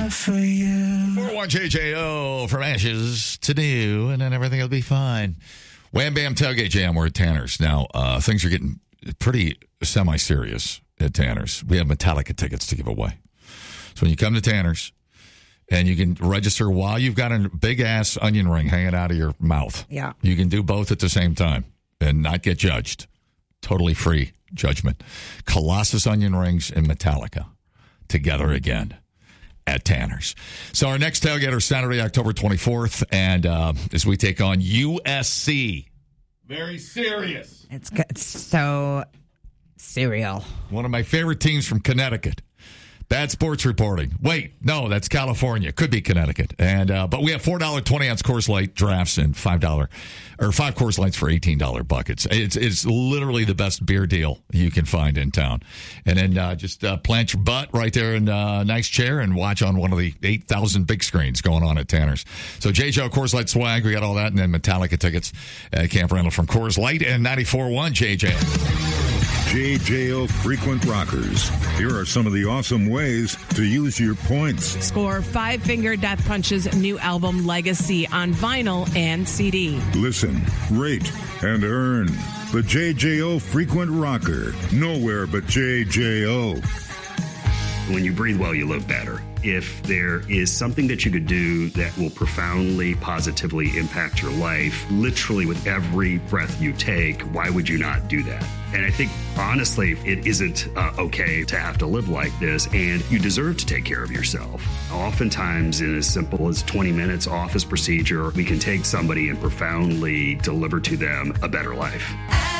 have for you. 401 JJO from ashes to new, and then everything will be fine. Wham Bam Tailgate Jam. We're at Tanner's. Now, things are getting pretty semi-serious at Tanner's. We have Metallica tickets to give away. So when you come to Tanner's, and you can register while you've got a big-ass onion ring hanging out of your mouth. Yeah. You can do both at the same time and not get judged. Totally free judgment. Colossus onion rings and Metallica together again at Tanner's. So our next tailgater Saturday, October 24th, and as we take on USC. Very serious. It's so serial. One of my favorite teams from Connecticut. Bad sports reporting. Wait, no, that's California. Could be Connecticut. And but we have $4 20-ounce Coors Light drafts and $5 or 5 Coors Lights for $18 buckets. It's literally the best beer deal you can find in town. And then just plant your butt right there in a nice chair and watch on one of the 8,000 big screens going on at Tanner's. So JJO Coors Light swag, we got all that, and then Metallica tickets at Camp Randall from Coors Light and 94.1 JJO. JJO Frequent Rockers. Here are some of the awesome ways to use your points. Score Five Finger Death Punch's new album Legacy on vinyl and CD. Listen, rate, and earn. The JJO Frequent Rocker. Nowhere but JJO. When you breathe well, you live better. If there is something that you could do that will profoundly, positively impact your life, literally with every breath you take, why would you not do that? And I think, honestly, it isn't okay to have to live like this, and you deserve to take care of yourself. Oftentimes, in as simple as 20 minutes office procedure, we can take somebody and profoundly deliver to them a better life.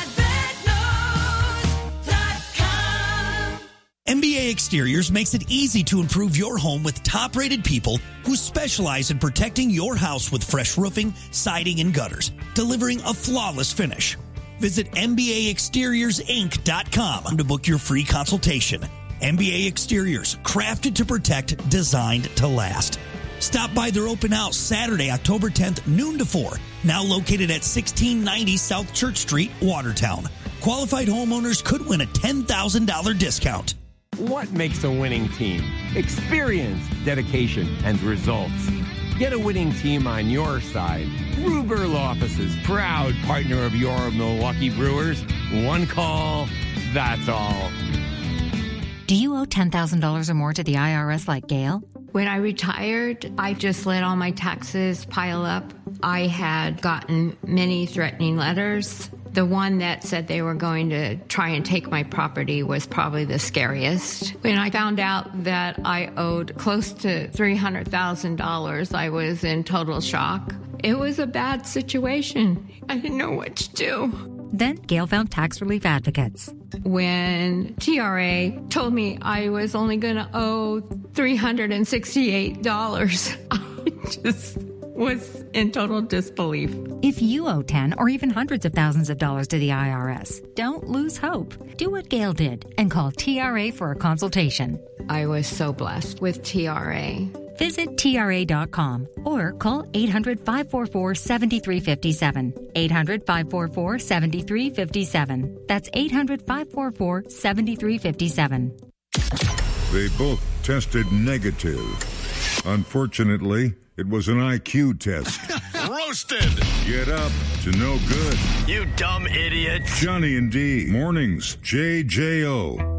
MBA Exteriors makes it easy to improve your home with top-rated people who specialize in protecting your house with fresh roofing, siding, and gutters, delivering a flawless finish. Visit MBAExteriorsInc.com to book your free consultation. MBA Exteriors, crafted to protect, designed to last. Stop by their open house Saturday, October 10th, noon to 4, now located at 1690 South Church Street, Watertown. Qualified homeowners could win a $10,000 discount. What makes a winning team? Experience, dedication, and results. Get a winning team on your side. Ruberl Offices, proud partner of your Milwaukee Brewers. One call, that's all. Do you owe $10,000 or more to the IRS like Gail? When I retired, I just let all my taxes pile up. I had gotten many threatening letters. The one that said they were going to try and take my property was probably the scariest. When I found out that I owed close to $300,000, I was in total shock. It was a bad situation. I didn't know what to do. Then Gail found Tax Relief Advocates. When TRA told me I was only going to owe $368, I just was in total disbelief. If you owe 10 or even hundreds of thousands of dollars to the IRS, don't lose hope. Do what Gail did and call TRA for a consultation. I was so blessed with TRA. Visit TRA.com or call 800-544-7357. 800-544-7357. That's 800-544-7357. They both tested negative. Unfortunately, it was an IQ test. Roasted. Get up to no good. You dumb idiot. Johnny and D. Mornings. JJO.